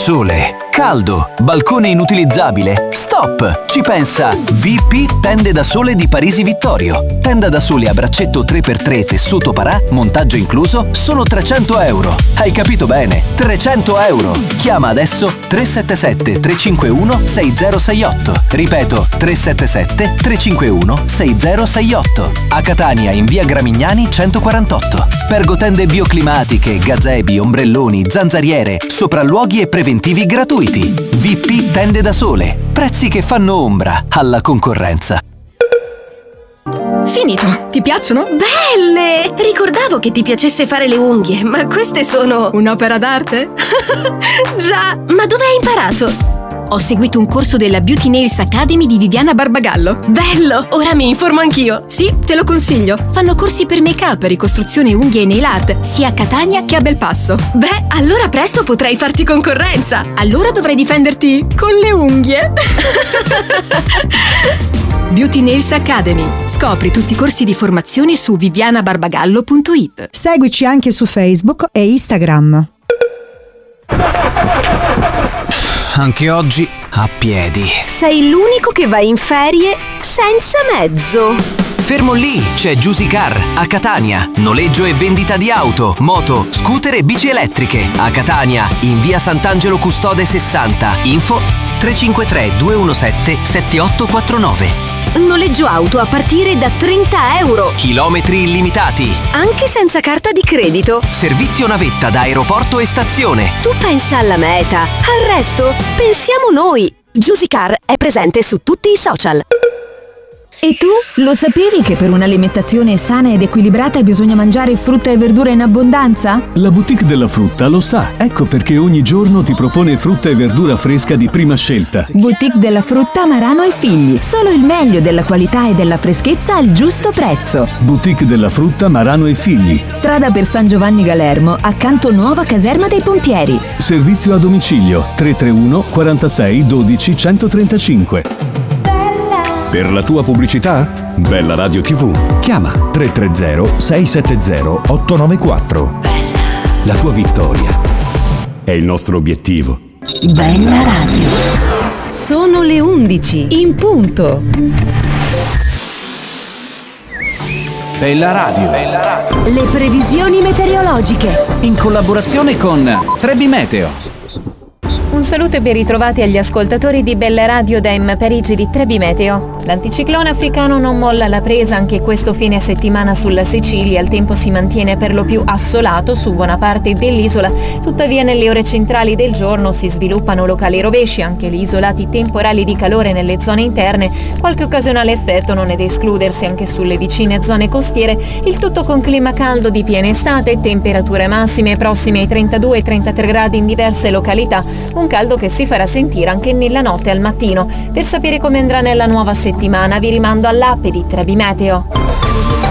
Sole, caldo, balcone inutilizzabile. Stop! Ci pensa VP Tende da Sole di Parisi Vittorio. Tenda da sole a braccetto 3x3 tessuto parà, montaggio incluso, solo 300 euro. Hai capito bene? 300 euro. Chiama adesso 377 351 6068. Ripeto, 377 351 6068. A Catania in via Gramignani 148. Pergotende bioclimatiche, gazebi, ombrelloni, zanzariere, sopralluoghi e preventivi gratuiti. VP Tende da Sole. Prezzi che fanno ombra alla concorrenza. Finito, ti piacciono? Belle! Ricordavo che ti piacesse fare le unghie, ma queste sono... Un'opera d'arte? Già! Ma dove hai imparato? Ho seguito un corso della Beauty Nails Academy di Viviana Barbagallo. Bello! Ora mi informo anch'io. Sì, te lo consiglio. Fanno corsi per make-up, ricostruzione unghie e nail art, sia a Catania che a Belpasso. Beh, allora presto potrei farti concorrenza. Allora dovrai difenderti con le unghie. Beauty Nails Academy. Scopri tutti i corsi di formazione su vivianabarbagallo.it. Seguici anche su Facebook e Instagram. Anche oggi a piedi. Sei l'unico che va in ferie senza mezzo. Fermo lì, c'è Giusy Car a Catania. Noleggio e vendita di auto, moto, scooter e bici elettriche. A Catania, in via Sant'Angelo Custode 60. Info 353 217 7849. Noleggio auto a partire da 30 euro. Chilometri illimitati. Anche senza carta di credito. Servizio navetta da aeroporto e stazione. Tu pensa alla meta, al resto pensiamo noi. Giusy Car è presente su tutti i social. E tu? Lo sapevi che per un'alimentazione sana ed equilibrata bisogna mangiare frutta e verdura in abbondanza? La boutique della frutta lo sa, ecco perché ogni giorno ti propone frutta e verdura fresca di prima scelta. Boutique della frutta Marano e Figli, solo il meglio della qualità e della freschezza al giusto prezzo. Boutique della frutta Marano e Figli. Strada per San Giovanni Galermo, accanto nuova caserma dei pompieri. Servizio a domicilio 331 46 12 135. Per la tua pubblicità? Bella Radio TV. Chiama 330 670 894. La tua vittoria è il nostro obiettivo. Bella Radio. Sono le 11 in punto. Bella Radio. Le previsioni meteorologiche. In collaborazizione con Trebi Meteo. Un saluto e ben ritrovati agli ascoltatori di Bella Radio da Parigi di Trebi Meteo. L'anticiclone africano non molla la presa anche questo fine settimana sulla Sicilia. Il tempo si mantiene per lo più assolato su buona parte dell'isola. Tuttavia nelle ore centrali del giorno si sviluppano locali rovesci, anche gli isolati temporali di calore nelle zone interne. Qualche occasionale effetto non è da escludersi anche sulle vicine zone costiere. Il tutto con clima caldo di piena estate, temperature massime prossime ai 32-33 gradi in diverse località. Un caldo che si farà sentire anche nella notte al mattino. Per sapere come andrà nella nuova settimana vi rimando all'app di Trebi Meteo.